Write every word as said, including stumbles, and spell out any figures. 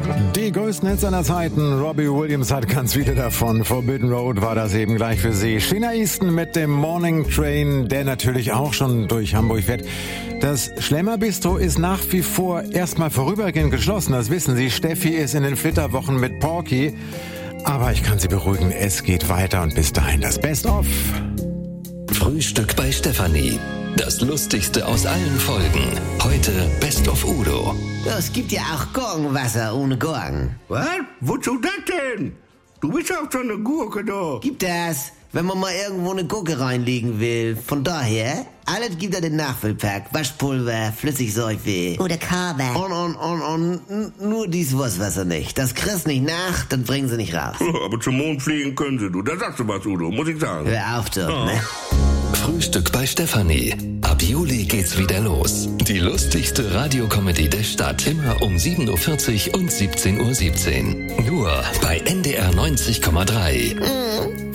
Die größten Hits aller Zeiten. Robbie Williams hat ganz viele davon. Forbidden Road war das eben gleich für Sie. Sheena Easton mit dem Morning Train, der natürlich auch schon durch Hamburg fährt. Das Schlemmerbistro ist nach wie vor erstmal vorübergehend geschlossen. Das wissen Sie. Steffi ist in den Flitterwochen mit Porky. Aber ich kann Sie beruhigen, es geht weiter und bis dahin das Best-of. Frühstück bei Stefanie. Das Lustigste aus allen Folgen. Heute Best of Udo. Es gibt ja auch Gurkenwasser ohne Gurken. Was? Wozu das denn? Du bist auch schon eine Gurke da. Gibt das, wenn man mal irgendwo eine Gurke reinlegen will. Von daher, alles gibt da den Nachfüllpack. Waschpulver, Flüssigseife. Oder Körbe. Und, und, und, und nur dies Wurstwasser nicht. Das kriegst nicht nach, das bringen sie nicht raus. Aber zum Mond fliegen können sie, du. Da sagst du was, Udo, muss ich sagen. Hör auf, du, oh. ne? Frühstück bei Stefanie. Ab Juli geht's wieder los. Die lustigste Radiokomödie der Stadt. Immer um sieben Uhr vierzig und siebzehn Uhr siebzehn. Nur bei N D R neunzig Komma drei. Mhm.